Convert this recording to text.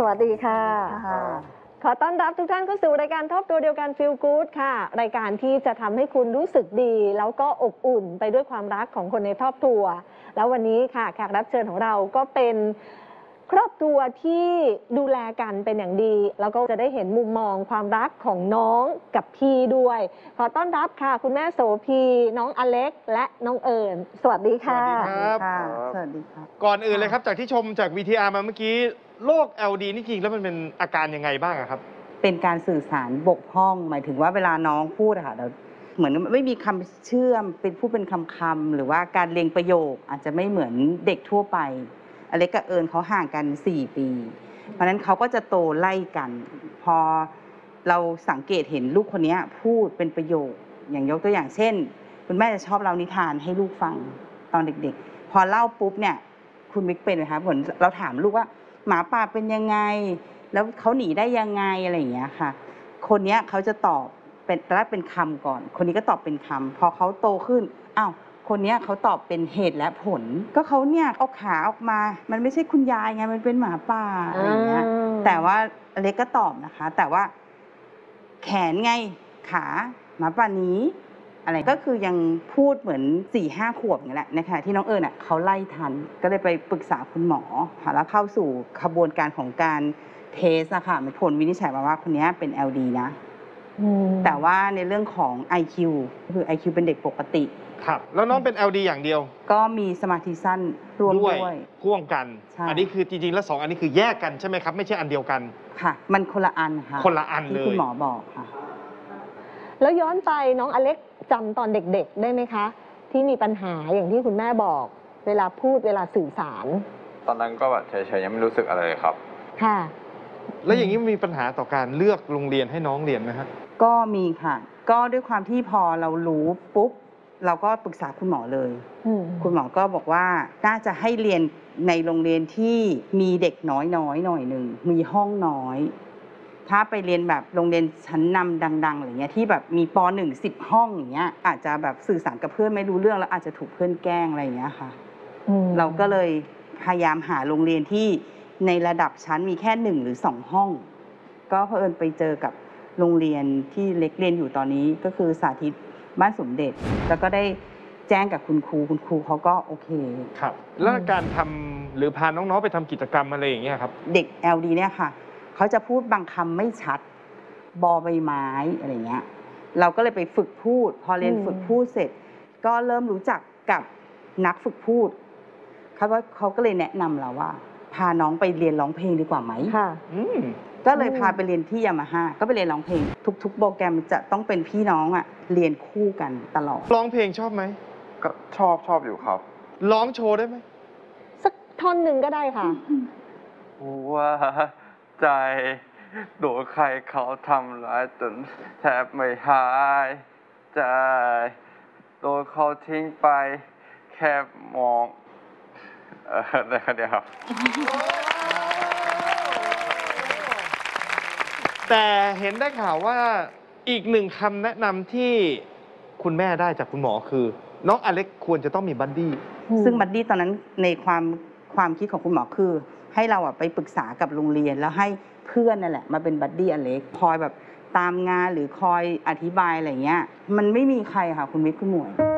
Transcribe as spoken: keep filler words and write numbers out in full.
วัสดีค่ะขอต้อนรับทุกท่านเข้าสู่รายการทบตัวเดียวกัน Feel Good ค่ะรายการที่จะทำให้คุณรู้สึกดีแล้วก็อบอุ่นไปด้วยความรักของคนในครอบครัวแล้ววันนี้ค่ะแขกรับเชิญของเราก็เป็นครอบครัวที่ดูแลกันเป็นอย่างดีแล้วก็จะได้เห็นมุมมองความรักของน้องกับพี่ด้วยขอต้อนรับค่ะคุณแม่โสพีน้องอเล็กและน้องเอิญสวัสดีค่ะสวัสดีครับสวัสดีครับก่อนอื่นเลยครับจากที่ชมจาก วี ที อาร์ มาเมื่อกี้โรค แอล ดี นี่จริงแล้วมันเป็นอาการยังไงบ้างครับเป็นการสื่อสารบกพร่องหมายถึงว่าเวลาน้องพูดอะค่ะเราเหมือนไม่มีคำเชื่อมเป็นพูดเป็นคำๆหรือว่าการเรียงประโยคอาจจะไม่เหมือนเด็กทั่วไปอเล็กกับเอิญเขาห่างกันสี่ปีเพราะนั้นเขาก็จะโตไล่กันพอเราสังเกตเห็นลูกคนนี้พูดเป็นประโยคอย่างยกตัวอย่างเช่นคุณแม่จะชอบเล่านิทานให้ลูกฟังตอนเด็กๆพอเล่าปุ๊บเนี่ยคุณมิกเป็นไหมคะผลเราถามลูกว่าหมาป่าเป็นยังไงแล้วเขาหนีได้ยังไงอะไรอย่างเงี้ยค่ะคนนี้เขาจะตอบเป็นแรกเป็นคำก่อนคนนี้ก็ตอบเป็นคำพอเขาโตขึ้นอ้าวคนนี้เขาตอบเป็นเหตุและผลก็เขาเนี่ยเอาขาออกมามันไม่ใช่คุณยายไงมันเป็นหมาป่าอะไรอย่างเงี้ยแต่ว่าอเล็กก็ตอบนะคะแต่ว่าแขนไงขาหมาป่านี้อะไรก็คือยังพูดเหมือนสี่ห้าขวบอย่างนี้แหละนะคะที่น้องเอิญอ่ะเขาไล่ทันก็เลยไปปรึกษาคุณหมอค่ะแล้วเข้าสู่ขบวนการของการเทสอะค่ะผลวินิจฉัยมาว่าคนนี้เป็น แอล ดี นะแต่ว่าในเรื่องของ ไอ คิว คือ ไอ คิว เป็นเด็กปกติครับแล้วน้องเป็น แอล ดี อย่างเดียวก็มีสมาธิสั้นรวมด้วยพ่วงกันอันนี้คือจริงๆแล้วสองอันนี้คือแยกกันใช่ไหมครับไม่ใช่อันเดียวกันค่ะมันคนละอันค่ะคนละอันเลยที่คุณหมอบอกค่ะแล้วย้อนไปน้องอเล็กจำตอนเด็กๆได้ไหมคะที่มีปัญหาอย่างที่คุณแม่บอกเวลาพูดเวลาสื่อสารตอนนั้นก็แบบเฉยๆยังไม่รู้สึกอะไรเลยครับค่ะแล้วอย่างนี้มีปัญหาต่อการเลือกโรงเรียนให้น้องเรียนไหมครับก็มีค่ะก็ด้วยความที่พอเรารู้ปุ๊บเราก็ปรึกษาคุณหมอเลยคุณหมอก็บอกว่าน่าจะให้เรียนในโรงเรียนที่มีเด็กน้อยๆ หน่อยหนึ่งมีห้องน้อยถ้าไปเรียนแบบโรงเรียนชั้นนำดังๆอะไรเงี้ยที่แบบมีป.หนึ่ง สิบห้องอย่างเงี้ยอาจจะแบบสื่อสารกับเพื่อนไม่รู้เรื่องแล้วอาจจะถูกเพื่อนแกล้งอะไรอย่างเงี้ยค่ะเราก็เลยพยายามหาโรงเรียนที่ในระดับชั้นมีแค่หนึ่งหรือสองห้องก็เผอิญไปเจอกับโรงเรียนที่เล็กเรียนอยู่ตอนนี้ก็คือสาธิตบ้านสมเด็จแล้วก็ได้แจ้งกับคุณครูคุณครูเขาก็โอเคครับแล้วการทำหรือพาน้องๆไปทำกิจกรรมอะไรอย่างเงี้ยครับเด็ก แอล ดี เนี่ยค่ะเขาจะพูดบางคำไม่ชัดบอใบไม้อะไรเงี้ยเราก็เลยไปฝึกพูดพอเรียนฝึกพูดเสร็จก็เริ่มรู้จักกับนักฝึกพูดเขาว่าเขาก็เลยแนะนำเราว่าพาน้องไปเรียนร้องเพลงดีกว่าไหมค่ะก็เลยพาไปเรียนที่ยามาฮ่าก็ไปเรียนร้องเพลงทุกๆโปรแกรมจะต้องเป็นพี่น้องอ่ะเรียนคู่กันตลอดร้องเพลงชอบไหมก็ชอบชอบอยู่ครับร้องโชว์ได้ไหมสักท่อนหนึ่งก็ได้ค่ะว่าใจโดนใครเขาทำร้ายจนแทบไม่หายใจโดนเขาทิ้งไปแค่มองเออได้แค่นี้ครับแต่เห็นได้ข่าวว่าอีกหนึ่งคำแนะนำที่คุณแม่ได้จากคุณหมอคือน้องอเล็กควรจะต้องมีบัดดี้ซึ่งบัดดี้ตอนนั้นในความความคิดของคุณหมอคือให้เราอะไปปรึกษากับโรงเรียนแล้วให้เพื่อนนั่นแหละมาเป็นบัดดี้อเล็กคอยแบบตามงานหรือคอยอธิบายอะไรเงี้ยมันไม่มีใครค่ะคุณวิทย์คุณหมวย